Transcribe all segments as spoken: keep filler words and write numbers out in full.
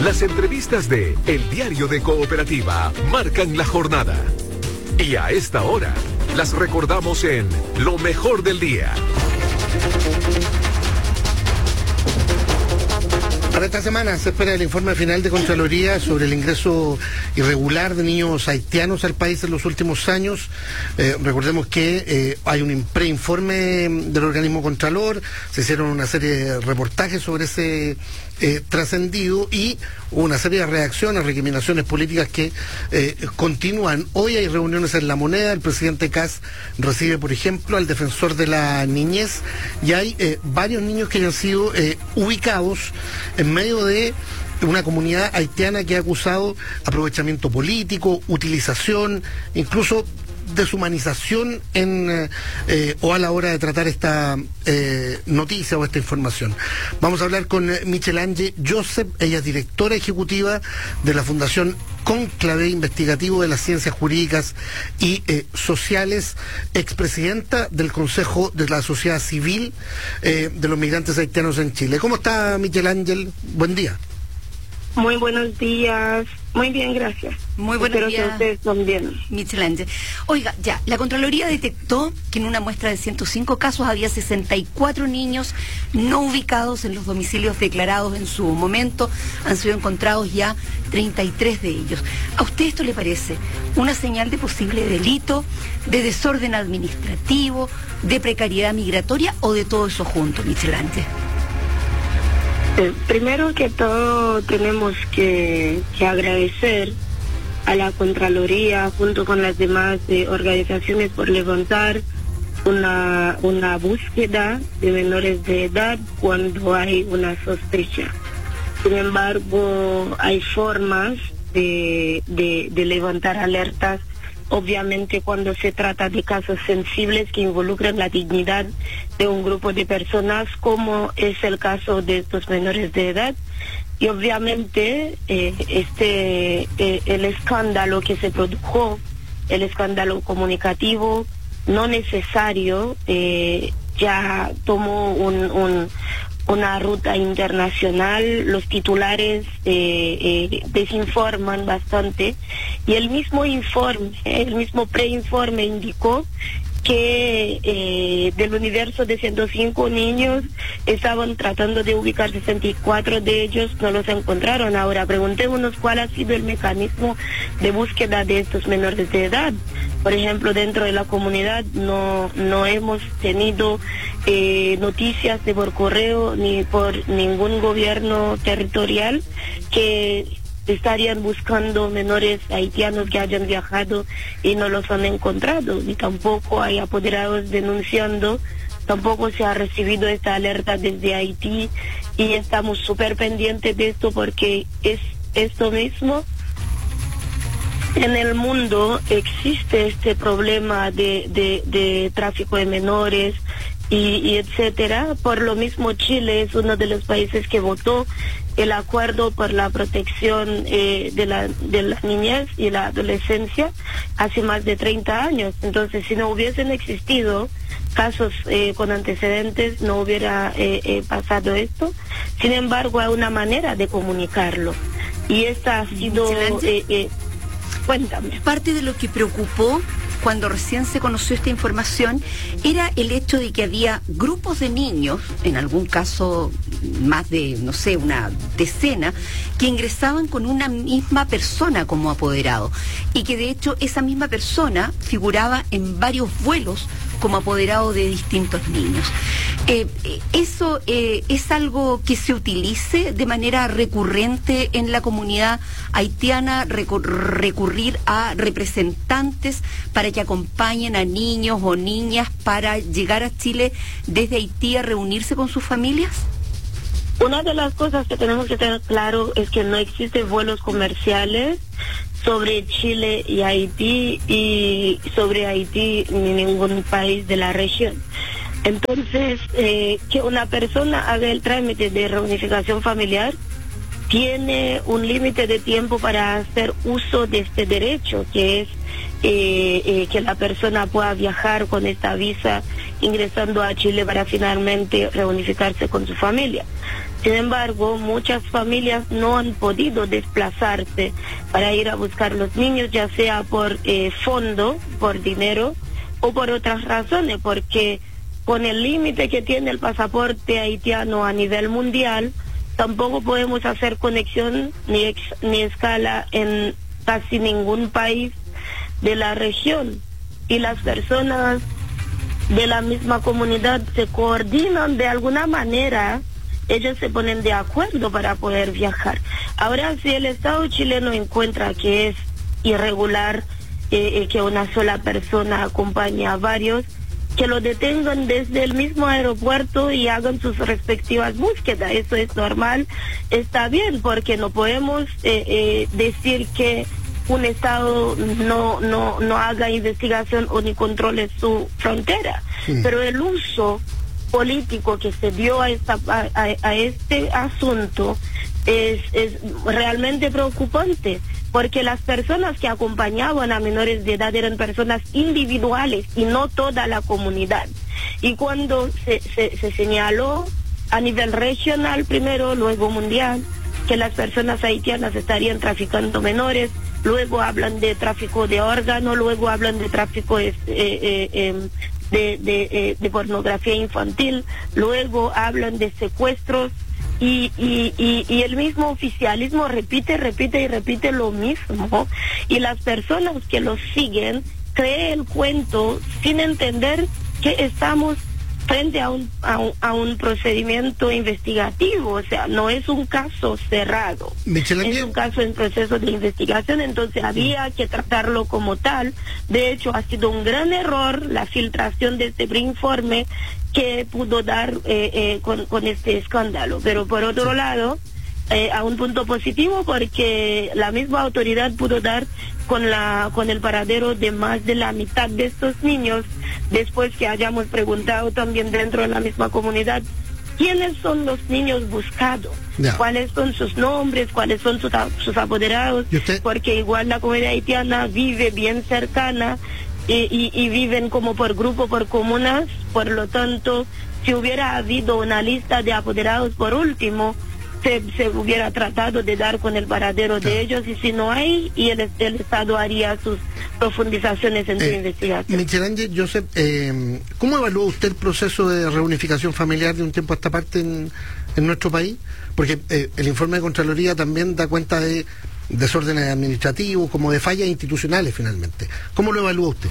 Las entrevistas de El Diario de Cooperativa marcan la jornada. Y a esta hora, las recordamos en Lo Mejor del Día. Para esta semana se espera el informe final de Contraloría sobre el ingreso irregular de niños haitianos al país en los últimos años. Eh, recordemos que eh, hay un preinforme del organismo Contralor, se hicieron una serie de reportajes sobre ese eh, trascendido y una serie de reacciones, recriminaciones políticas que eh, continúan. Hoy hay reuniones en La Moneda, el presidente Kast recibe, por ejemplo, al defensor de la niñez y hay eh, varios niños que han sido eh, ubicados en medio de una comunidad haitiana que ha acusado aprovechamiento político, utilización, incluso deshumanización en eh, o a la hora de tratar esta eh, noticia o esta información. Vamos a hablar con Michelange Joseph, ella es directora ejecutiva de la Fundación Cónclave Investigativo de las Ciencias Jurídicas y eh, Sociales, expresidenta del Consejo de la Sociedad Civil eh, de los Migrantes Haitianos en Chile. ¿Cómo está, Michelange? Buen día. Muy buenos días. Muy bien, gracias. Muy buenos Espero días. que ustedes también. Michelange. Oiga, ya, la Contraloría detectó que en una muestra de ciento cinco casos había sesenta y cuatro niños no ubicados en los domicilios declarados en su momento. Han sido encontrados ya treinta y tres de ellos. ¿A usted esto le parece una señal de posible delito, de desorden administrativo, de precariedad migratoria o de todo eso junto, Michelange? Eh, primero que todo tenemos que, que agradecer a la Contraloría junto con las demás eh, organizaciones por levantar una, una búsqueda de menores de edad cuando hay una sospecha. Sin embargo, hay formas de, de, de levantar alertas. Obviamente cuando se trata de casos sensibles que involucran la dignidad de un grupo de personas, como es el caso de estos menores de edad, y obviamente eh, este eh, el escándalo que se produjo, el escándalo comunicativo no necesario, eh, ya tomó un, un una ruta internacional. Los titulares eh, eh, desinforman bastante y el mismo informe, el mismo preinforme indicó que eh, del universo de ciento cinco niños estaban tratando de ubicar sesenta y cuatro de ellos, no los encontraron. Ahora preguntémonos cuál ha sido el mecanismo de búsqueda de estos menores de edad. Por ejemplo, dentro de la comunidad no no hemos tenido eh, noticias de por correo ni por ningún gobierno territorial que estarían buscando menores haitianos que hayan viajado y no los han encontrado, ni tampoco hay apoderados denunciando, tampoco se ha recibido esta alerta desde Haití y estamos súper pendientes de esto porque es esto mismo. En el mundo existe este problema de, de, de tráfico de menores y, y etcétera. Por lo mismo, Chile es uno de los países que votó el acuerdo por la protección eh, de la de la niñez y la adolescencia hace más de treinta años. Entonces, si no hubiesen existido casos eh, con antecedentes, no hubiera eh, eh, pasado esto. Sin embargo, hay una manera de comunicarlo y esta ha sido eh, eh, cuéntame. Parte de lo que preocupó cuando recién se conoció esta información era el hecho de que había grupos de niños, en algún caso más de, no sé, una decena, que ingresaban con una misma persona como apoderado y que de hecho esa misma persona figuraba en varios vuelos como apoderado de distintos niños. Eh, ¿Eso eh, es algo que se utilice de manera recurrente en la comunidad haitiana, recur- recurrir a representantes para que acompañen a niños o niñas para llegar a Chile desde Haití a reunirse con sus familias? Una de las cosas que tenemos que tener claro es que no existen vuelos comerciales sobre Chile y Haití y sobre Haití ni ningún país de la región. Entonces, eh, que una persona haga el trámite de reunificación familiar tiene un límite de tiempo para hacer uso de este derecho, que es eh, eh, que la persona pueda viajar con esta visa ingresando a Chile para finalmente reunificarse con su familia. Sin embargo, muchas familias no han podido desplazarse para ir a buscar los niños, ya sea por eh, fondo, por dinero o por otras razones, porque con el límite que tiene el pasaporte haitiano a nivel mundial, tampoco podemos hacer conexión ni, ex, ni escala en casi ningún país de la región. Y las personas de la misma comunidad se coordinan de alguna manera, ellos se ponen de acuerdo para poder viajar. Ahora, si el Estado chileno encuentra que es irregular eh, eh, que una sola persona acompañe a varios, que lo detengan desde el mismo aeropuerto y hagan sus respectivas búsquedas. Eso es normal, está bien, porque no podemos eh, eh, decir que un Estado no no no haga investigación o ni controle su frontera. Sí. Pero el uso político que se dio a, esta, a, a este asunto es, es realmente preocupante, porque las personas que acompañaban a menores de edad eran personas individuales y no toda la comunidad. Y cuando se, se, se señaló a nivel regional primero, luego mundial, que las personas haitianas estarían traficando menores, luego hablan de tráfico de órganos, luego hablan de tráfico de, eh, eh, eh, de, de, eh, de pornografía infantil, luego hablan de secuestros, y, y, y, y el mismo oficialismo repite, repite y repite lo mismo, y las personas que lo siguen creen el cuento sin entender que estamos frente a un, a un a un procedimiento investigativo, o sea, no es un caso cerrado, Michelangelo. Es un caso en proceso de investigación, entonces había que tratarlo como tal. De hecho, ha sido un gran error la filtración de este informe que pudo dar eh, eh, con, con este escándalo, pero por otro lado, eh, a un punto positivo, porque la misma autoridad pudo dar con la con el paradero de más de la mitad de estos niños, después que hayamos preguntado también dentro de la misma comunidad quiénes son los niños buscados, yeah. cuáles son sus nombres, cuáles son sus, sus apoderados, porque igual la comunidad haitiana vive bien cercana y, y, y viven como por grupo, por comunas, por lo tanto, si hubiera habido una lista de apoderados por último, Se, se hubiera tratado de dar con el paradero claro. de ellos, y si no hay, y el, el Estado haría sus profundizaciones en eh, su investigación. Michelangelo, Joseph, eh, ¿cómo evalúa usted el proceso de reunificación familiar de un tiempo a esta parte en, en nuestro país? Porque eh, el informe de Contraloría también da cuenta de desórdenes administrativos, como de fallas institucionales finalmente. ¿Cómo lo evalúa usted?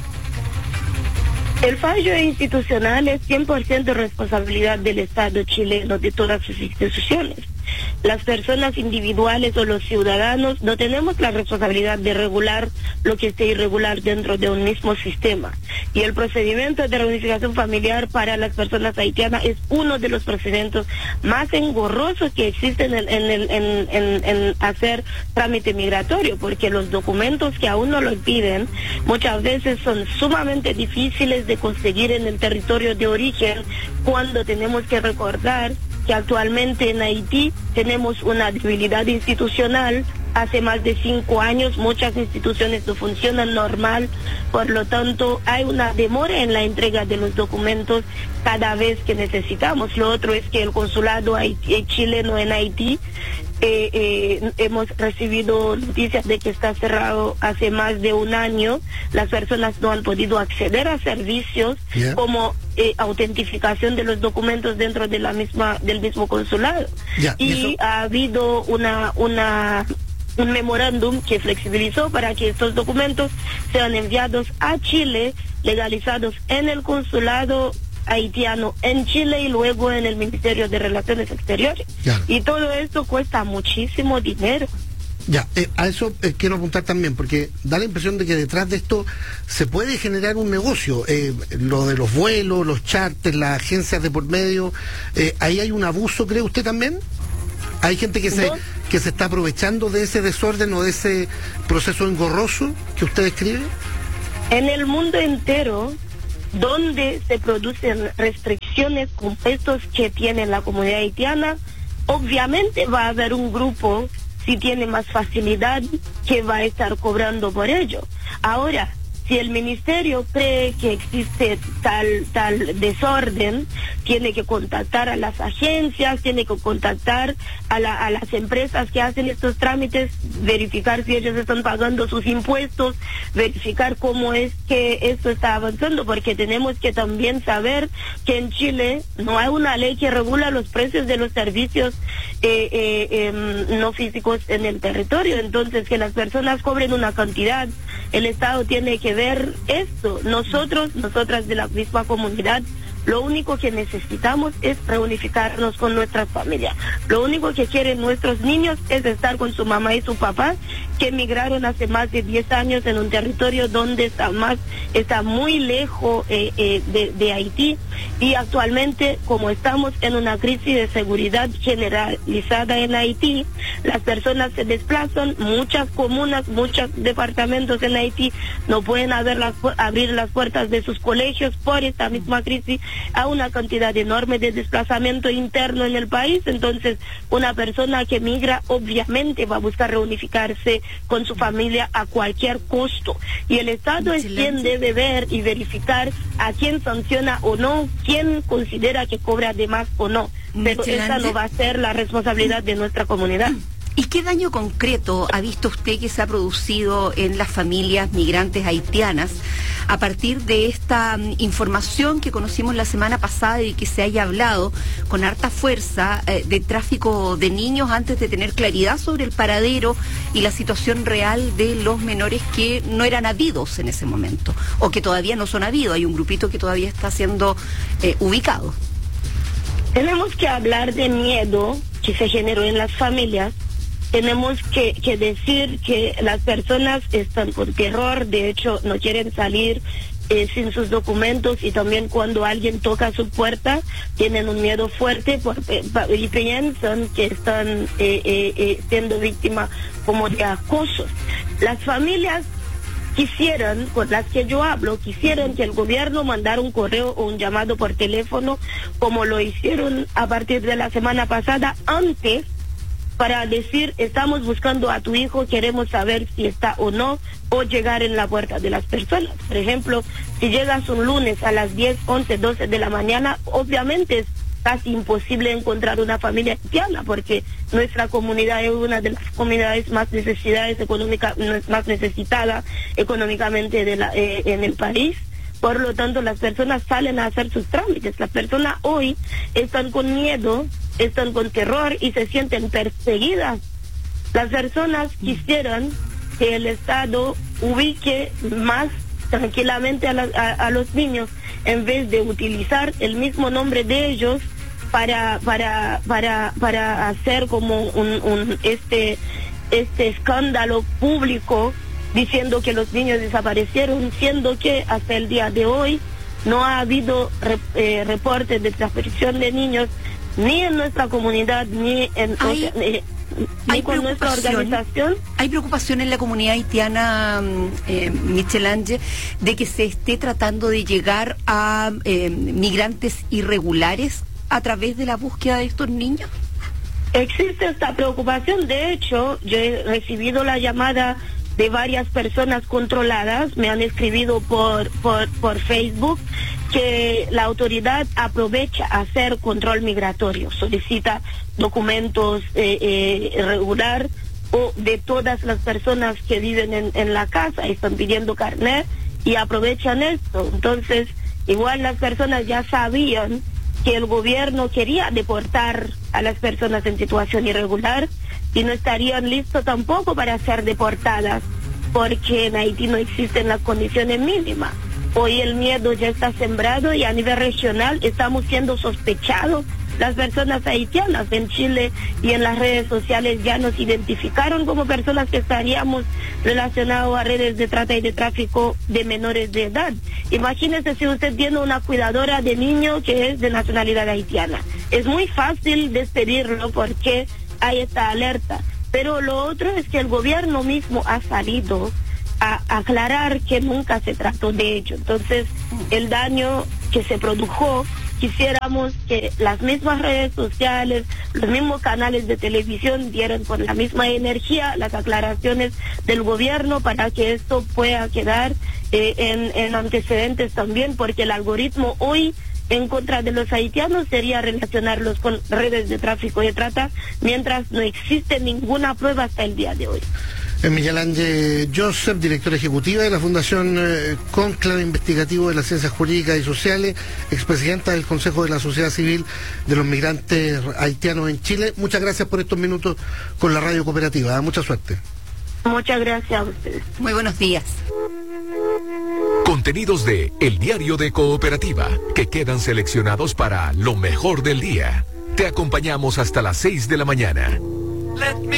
El fallo institucional es cien por ciento responsabilidad del Estado chileno, de todas sus instituciones. Las personas individuales o los ciudadanos no tenemos la responsabilidad de regular lo que esté irregular dentro de un mismo sistema. Y el procedimiento de reunificación familiar para las personas haitianas es uno de los procedimientos más engorrosos que existen en, en, en, en, en hacer trámite migratorio, porque los documentos que a uno los piden muchas veces son sumamente difíciles de conseguir en el territorio de origen, cuando tenemos que recordar que actualmente en Haití tenemos una debilidad institucional. Hace más de cinco años muchas instituciones no funcionan normal, por lo tanto hay una demora en la entrega de los documentos cada vez que necesitamos. Lo otro es que el consulado haití, chileno en Haití, eh, eh, hemos recibido noticias de que está cerrado hace más de un año. Las personas no han podido acceder a servicios yeah. como eh, autentificación de los documentos dentro de la misma del mismo consulado. Yeah. Y, y ha habido una una un memorándum que flexibilizó para que estos documentos sean enviados a Chile, legalizados en el consulado haitiano en Chile y luego en el Ministerio de Relaciones Exteriores. Ya. Y todo esto cuesta muchísimo dinero. Ya, eh, a eso eh, quiero apuntar también, porque da la impresión de que detrás de esto se puede generar un negocio, eh, lo de los vuelos, los charters, las agencias de por medio, eh, ahí hay un abuso, ¿cree usted también? ¿Hay gente que se, que se está aprovechando de ese desorden o de ese proceso engorroso que usted describe? En el mundo entero, donde se producen restricciones como estos que tiene la comunidad haitiana, obviamente va a haber un grupo si tiene más facilidad, que va a estar cobrando por ello. Ahora, si el ministerio cree que existe tal tal desorden, tiene que contactar a las agencias, tiene que contactar a, la, a las empresas que hacen estos trámites, verificar si ellos están pagando sus impuestos, verificar cómo es que esto está avanzando, porque tenemos que también saber que en Chile no hay una ley que regula los precios de los servicios eh, eh, eh, no físicos en el territorio. Entonces, que las personas cobren una cantidad, el Estado tiene que ver esto. Nosotros, nosotras de la misma comunidad, lo único que necesitamos es reunificarnos con nuestras familias. Lo único que quieren nuestros niños es estar con su mamá y su papá, que emigraron hace más de diez años en un territorio donde está más está muy lejos eh, eh, de, de Haití, y actualmente, como estamos en una crisis de seguridad generalizada en Haití, las personas se desplazan, muchas comunas, muchos departamentos en Haití no pueden abrir las, abrir las puertas de sus colegios por esta misma crisis. Hay una cantidad enorme de desplazamiento interno en el país. Entonces, una persona que migra obviamente va a buscar reunificarse con su familia a cualquier costo, y el Estado es quien debe ver y verificar a quién sanciona o no, quién considera que cobra de más o no, pero esa no va a ser la responsabilidad de nuestra comunidad. ¿Y qué daño concreto ha visto usted que se ha producido en las familias migrantes haitianas a partir de esta um, información que conocimos la semana pasada y que se haya hablado con harta fuerza eh, de tráfico de niños, antes de tener claridad sobre el paradero y la situación real de los menores que no eran habidos en ese momento, o que todavía no son habidos? Hay un grupito que todavía está siendo eh, ubicado. Tenemos que hablar de miedo que se generó en las familias. Tenemos que, que decir que las personas están con terror, de hecho no quieren salir eh, sin sus documentos, y también cuando alguien toca su puerta tienen un miedo fuerte por, eh, y piensan que están eh, eh, eh, siendo víctimas como de acosos. Las familias quisieran, con las que yo hablo, quisieran que el gobierno mandara un correo o un llamado por teléfono, como lo hicieron a partir de la semana pasada, antes, para decir: estamos buscando a tu hijo, queremos saber si está o no, o llegar en la puerta de las personas. Por ejemplo, si llegas un lunes a las diez, once, doce de la mañana, obviamente es casi imposible encontrar una familia haitiana, porque nuestra comunidad es una de las comunidades más necesidades económicas, más necesitada económicamente de la, eh, en el país. Por lo tanto, las personas salen a hacer sus trámites. Las personas hoy están con miedo, están con terror y se sienten perseguidas. Las personas quisieran que el Estado ubique más tranquilamente a, la, a, a los niños, en vez de utilizar el mismo nombre de ellos para para para para hacer como un, un este este escándalo público, diciendo que los niños desaparecieron, siendo que hasta el día de hoy no ha habido re, eh, reportes de desaparición de niños, ni en nuestra comunidad, ni en hay, o sea, eh, hay ni con nuestra organización. Hay preocupación en la comunidad haitiana, eh, Michelange, de que se esté tratando de llegar a eh, migrantes irregulares a través de la búsqueda de estos niños. Existe esta preocupación. De hecho, yo he recibido la llamada de varias personas controladas, me han escribido por, por, por Facebook, que la autoridad aprovecha a hacer control migratorio, solicita documentos eh, eh, regular o de todas las personas que viven en, en la casa, y están pidiendo carnet y aprovechan esto. Entonces, igual las personas ya sabían que el gobierno quería deportar a las personas en situación irregular, y no estarían listos tampoco para ser deportadas, porque en Haití no existen las condiciones mínimas. Hoy el miedo ya está sembrado, y a nivel regional estamos siendo sospechados. Las personas haitianas en Chile y en las redes sociales ya nos identificaron como personas que estaríamos relacionados a redes de trata y de tráfico de menores de edad. Imagínese si usted tiene una cuidadora de niño que es de nacionalidad haitiana. Es muy fácil despedirlo porque hay esta alerta. Pero lo otro es que el gobierno mismo ha salido a aclarar que nunca se trató de ello. Entonces, el daño que se produjo quisiéramos que las mismas redes sociales, los mismos canales de televisión dieran con la misma energía las aclaraciones del gobierno para que esto pueda quedar eh, en, en antecedentes también, porque el algoritmo hoy en contra de los haitianos sería relacionarlos con redes de tráfico de trata, mientras no existe ninguna prueba hasta el día de hoy. Miguel Ángel Joseph, directora ejecutiva de la Fundación eh, Cónclave Investigativo de las Ciencias Jurídicas y Sociales, expresidenta del Consejo de la Sociedad Civil de los Migrantes Haitianos en Chile. Muchas gracias por estos minutos con la Radio Cooperativa. Mucha suerte. Muchas gracias a ustedes. Muy buenos días. Contenidos de El Diario de Cooperativa, que quedan seleccionados para lo mejor del día. Te acompañamos hasta las seis de la mañana.